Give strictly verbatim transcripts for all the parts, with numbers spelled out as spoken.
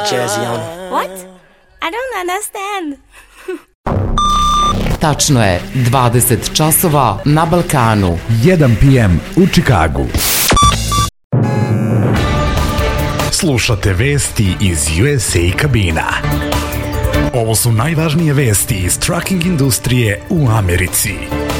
Jazzy on. What? I don't understand. Tačno je dvadeset časova na Balkanu. jedan pe em u Čikagu. Slušate vesti iz U S A kabina. Ovo su najvažnije vesti iz trucking industrije u Americi.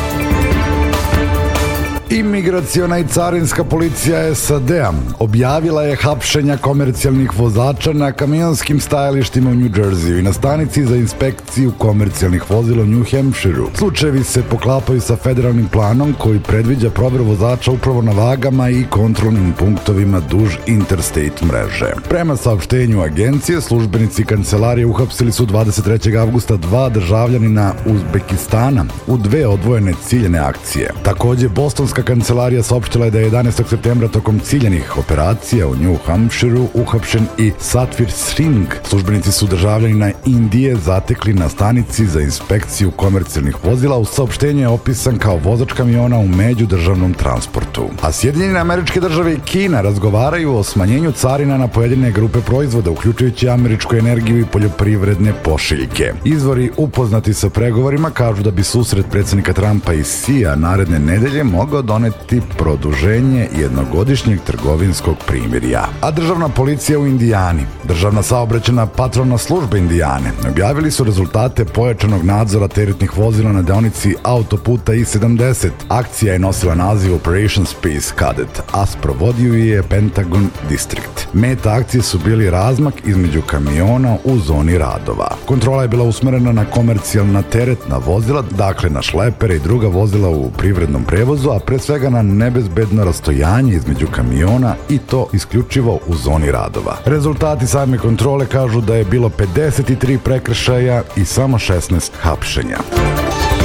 Imigraciona i carinska policija S A D-a objavila je hapšenja komercijalnih vozača na kamionskim stajalištima u New Jerseyu i na stanici za inspekciju komercijalnih vozila u New Hampshireu. Slučajevi se poklapaju sa federalnim planom koji predviđa proveru vozača upravo na vagama i kontrolnim punktovima duž interstate mreže. Prema saopštenju agencije, službenici kancelarije uhapsili su dvadeset trećeg avgusta dva državljanina Uzbekistana u dve odvojene ciljene akcije. Takođe, Bostonska kancelarija saopštila je da je jedanaestog septembra tokom ciljenih operacija u New Hampshireu uhapšen i Satvir Singh. Službenici su državljanina Indije zatekli na stanici za inspekciju komercijalnih vozila. U saopštenju je opisan kao vozač kamiona u međudržavnom transportu. A Sjedinjene Američke Države i Kina razgovaraju o smanjenju carina na pojedine grupe proizvoda, uključujući američku energiju i poljoprivredne pošiljke. Izvori upoznati sa pregovorima kažu da bi susret predsjednika Trumpa i Xi naredne nedelje mogao doneti produženje jednogodišnjeg trgovinskog primirja. A državna policija u Indijani, državna saobraćajna patrolna služba Indijane, objavili su rezultate pojačanog nadzora teretnih vozila na deonici autoputa I sedamdeset. Akcija je nosila naziv Operation Space Cadet, a sprovodio je Pentagon District. Meta akcije su bili razmak između kamiona u zoni radova. Kontrola je bila usmerena na komercijalna teretna vozila, dakle na šlepere i druga vozila u privrednom prevozu, a pre svega na nebezbedno rastojanje između kamiona i to isključivo u zoni radova. Rezultati same kontrole kažu da je bilo pedeset tri prekršaja i samo šesnaest hapšenja.